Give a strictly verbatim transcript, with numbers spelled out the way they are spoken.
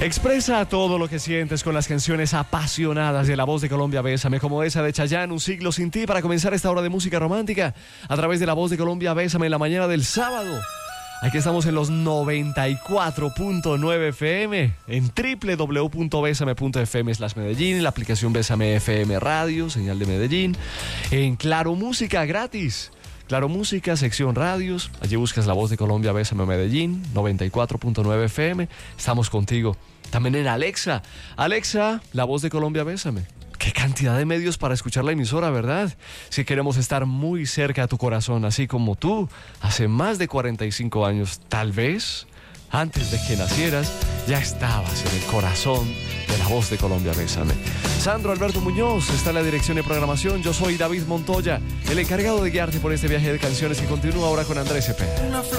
Expresa todo lo que sientes con las canciones apasionadas de La Voz de Colombia, Bésame, como esa de Chayanne, Un siglo sin ti, para comenzar esta hora de música romántica a través de La Voz de Colombia, Bésame, en la mañana del sábado. Aquí estamos en los noventa y cuatro punto nueve F M, en doble u doble u doble u punto besame punto f m slash Medellín, en la aplicación Bésame F M Radio, señal de Medellín, en Claro Música gratis. Claro Música, sección radios. Allí buscas La Voz de Colombia, Bésame, Medellín, noventa y cuatro punto nueve F M. Estamos contigo. También en Alexa. Alexa, La Voz de Colombia, Bésame. Qué cantidad de medios para escuchar la emisora, ¿verdad? Si queremos estar muy cerca a tu corazón, así como tú, hace más de cuarenta y cinco años, tal vez, antes de que nacieras, ya estabas en el corazón de La Voz de Colombia, Bésame. Sandro Alberto Muñoz está en la dirección de programación. Yo soy David Montoya, el encargado de guiarte por este viaje de canciones, que continúa ahora con Andrés Cepeda.